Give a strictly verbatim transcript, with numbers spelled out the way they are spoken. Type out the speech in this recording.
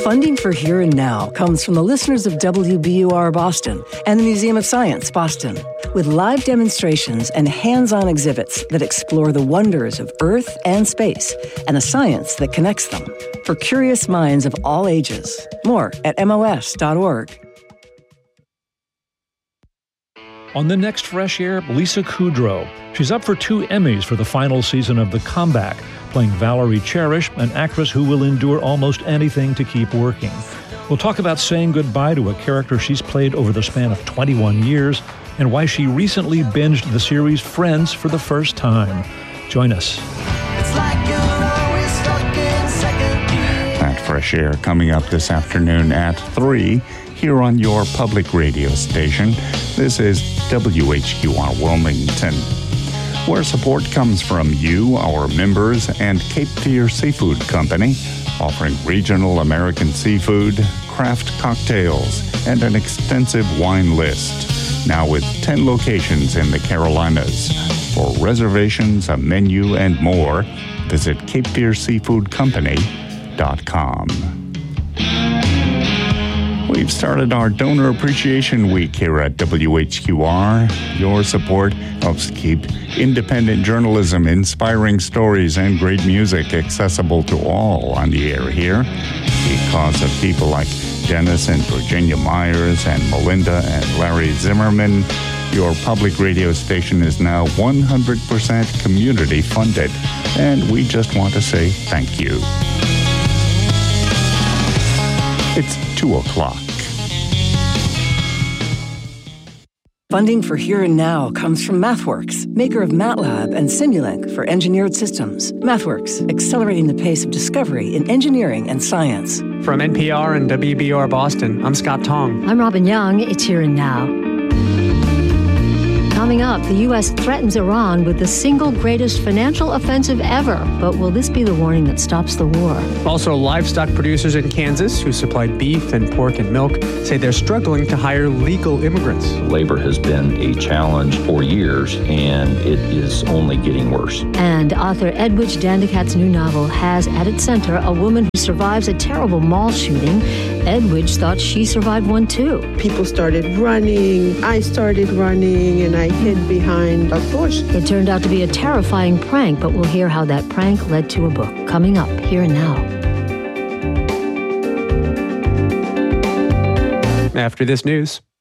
Funding for Here and Now comes from the listeners of W B U R Boston and the Museum of Science, Boston, with live demonstrations and hands-on exhibits that explore the wonders of Earth and space and the science that connects them for curious minds of all ages. More at M O S dot org. On the next Fresh Air, Lisa Kudrow. She's up for two Emmys for the final season of The Comeback, playing Valerie Cherish, an actress who will endure almost anything to keep working. We'll talk about saying goodbye to a character she's played over the span of twenty-one years and why she recently binged the series Friends for the first time. Join us. It's like you're always stuck in second gear. That Fresh Air coming up this afternoon at three here on your public radio station. This is W H Q R Wilmington, where support comes from you, our members, and Cape Fear Seafood Company, offering regional American seafood, craft cocktails, and an extensive wine list. Now with ten locations in the Carolinas. For reservations, a menu, and more, visit cape fear seafood company dot com. We've started our Donor Appreciation Week here at W H Q R. Your support helps keep independent journalism, inspiring stories, and great music accessible to all on the air here. Because of people like Dennis and Virginia Myers and Melinda and Larry Zimmerman, your public radio station is now one hundred percent community funded, and we just want to say thank you. It's two o'clock. Funding for Here and Now comes from MathWorks, maker of MATLAB and Simulink for engineered systems. MathWorks, accelerating the pace of discovery in engineering and science. From N P R and W B U R Boston, I'm Scott Tong. I'm Robin Young. It's Here and Now. Coming up, the U S threatens Iran with the single greatest financial offensive ever. But will this be the warning that stops the war? Also, livestock producers in Kansas who supplied beef and pork and milk say they're struggling to hire legal immigrants. Labor has been a challenge for years, and it is only getting worse. And author Edwidge Dandicat's new novel has at its center a woman who survives a terrible mall shooting. Edwidge thought she survived one too. People started running, I started running, and I hid behind a bush. It turned out to be a terrifying prank, but we'll hear how that prank led to a book. Coming up, Here and Now. After this news.